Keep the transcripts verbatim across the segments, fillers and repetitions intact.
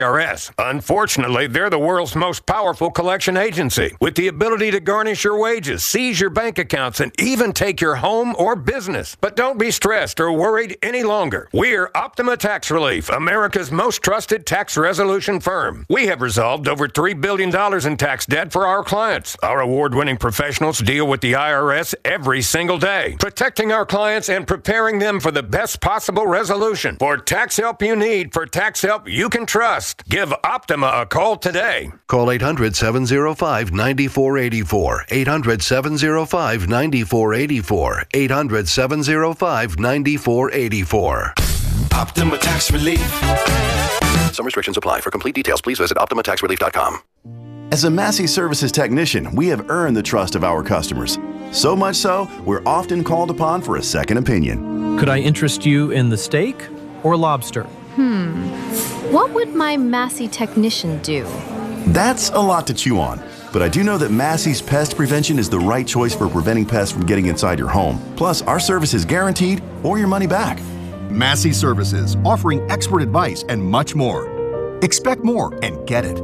I R S. Unfortunately, they're the world's most powerful collection agency with the ability to garnish your wages, seize your bank accounts, and even take your home or business. But don't be stressed or worried any longer. We're Optima Tax Relief, America's most trusted tax resolution firm. We have resolved over three billion dollars in tax debt for our clients. Our award-winning professionals deal with the I R S every single day, protecting our clients and preparing them for the best possible resolution. For tax help you need, for tax help you can trust, give Optima a call today. Call eight hundred, seven oh five, nine four eight four. eight hundred, seven oh five, nine four eight four. eight hundred, seven oh five, nine four eight four. Optima Tax Relief. Some restrictions apply. For complete details, please visit optima tax relief dot com. As a Massey Services technician, we have earned the trust of our customers. So much so, we're often called upon for a second opinion. Could I interest you in the steak or lobster? Hmm. What would my Massey technician do? That's a lot to chew on. But I do know that Massey's Pest Prevention is the right choice for preventing pests from getting inside your home. Plus, our service is guaranteed or your money back. Massey Services, offering expert advice and much more. Expect more and get it.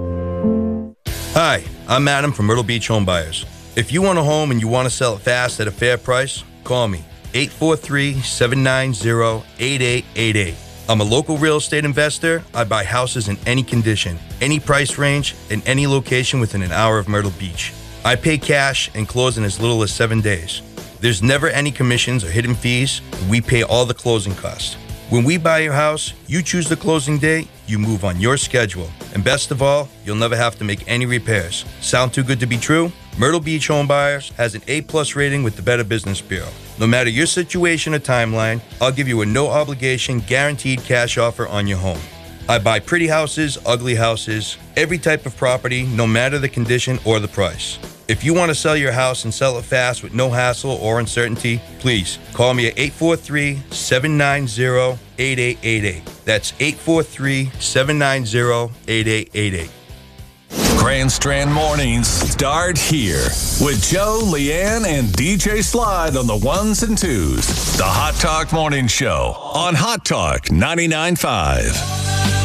Hi, I'm Adam from Myrtle Beach Home Buyers. If you want a home and you want to sell it fast at a fair price, call me, eight four three, seven nine zero, eight eight eight eight. I'm a local real estate investor. I buy houses in any condition, any price range, in any location within an hour of Myrtle Beach. I pay cash and close in as little as seven days. There's never any commissions or hidden fees. We pay all the closing costs. When we buy your house, you choose the closing date, you move on your schedule. And best of all, you'll never have to make any repairs. Sound too good to be true? Myrtle Beach Home Buyers has an A plus rating with the Better Business Bureau. No matter your situation or timeline, I'll give you a no-obligation, guaranteed cash offer on your home. I buy pretty houses, ugly houses, every type of property, no matter the condition or the price. If you want to sell your house and sell it fast with no hassle or uncertainty, please call me at eight four three, seven nine zero, eight eight eight eight. That's eight four three, seven nine zero, eight eight eight eight. Grand Strand Mornings start here with Joe, Leanne, and D J Slide on the ones and twos. The Hot Talk Morning Show on Hot Talk ninety-nine point five.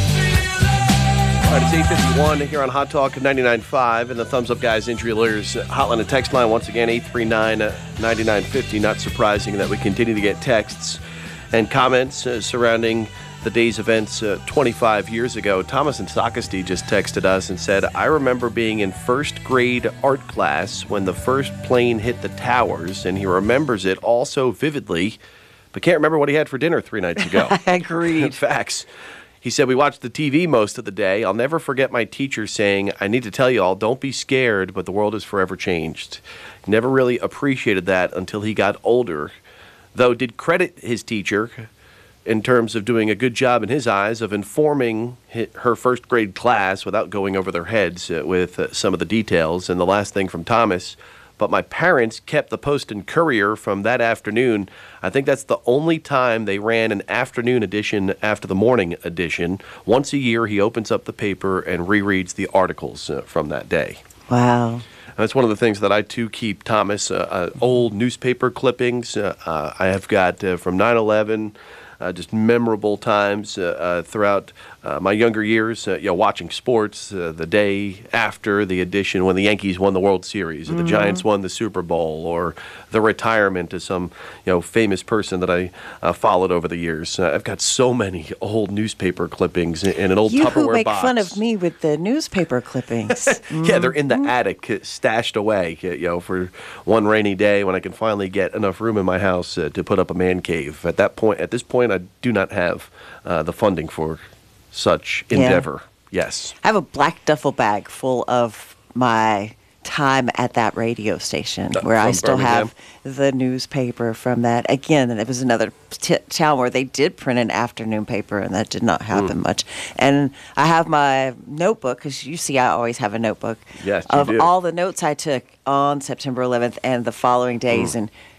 All right, it's eight fifty-one here on Hot Talk ninety-nine point five, and the Thumbs Up Guys Injury Lawyers hotline and text line once again, eight three nine, nine nine five zero. Not surprising that we continue to get texts and comments uh, surrounding the day's events uh, twenty-five years ago. Thomas and Sakusti just texted us and said, I remember being in first grade art class when the first plane hit the towers, and he remembers it all so vividly, but can't remember what he had for dinner three nights ago. Agreed. Facts. He said, we watched the T V most of the day. I'll never forget my teacher saying, I need to tell you all, don't be scared, but the world is forever changed. Never really appreciated that until he got older, though did credit his teacher in terms of doing a good job in his eyes of informing her first grade class without going over their heads uh, with uh, some of the details. And the last thing from Thomas, but my parents kept the Post and Courier from that afternoon. I think that's the only time they ran an afternoon edition after the morning edition. Once a year, he opens up the paper and rereads the articles uh, from that day. Wow. And that's one of the things that I, too, keep, Thomas, uh, uh, old newspaper clippings. Uh, uh, I have got uh, from nine eleven, uh, just memorable times uh, uh, throughout uh, my younger years, uh, you know, watching sports uh, the day after the edition when the Yankees won the World Series, or the mm-hmm. Giants won the Super Bowl, or the retirement of some, you know, famous person that I uh, followed over the years. Uh, I've got so many old newspaper clippings in, in an old you Tupperware make box. fun of me with the newspaper clippings. mm-hmm. Yeah, they're in the attic, uh, stashed away, you know, for one rainy day when I can finally get enough room in my house uh, to put up a man cave. At that point, at this point, I do not have uh, the funding for such endeavor. Yeah. Yes. I have a black duffel bag full of my time at that radio station where I still Birmingham. have the newspaper from that. Again, it was another t- town where they did print an afternoon paper, and that did not happen mm. much. And I have my notebook, because you see I always have a notebook yes, you of do. all the notes I took on September eleventh and the following days. Mm. And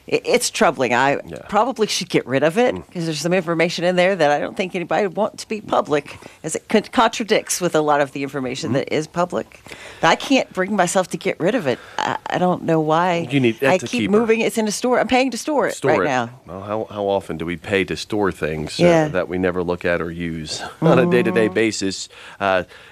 it, it's troubling. I Yeah. probably should get rid of it Mm. because there's some information in there that I don't think anybody would want to be public, as it con- contradicts with a lot of the information Mm-hmm. that is public. But I can't bring myself to get rid of it. I, I don't know why. You need- I that's a keep keeper. moving. It's in a store. I'm paying to store it Store right it. now. Well, how, how often do we pay to store things uh, Yeah. that we never look at or use on a day-to-day basis? Uh,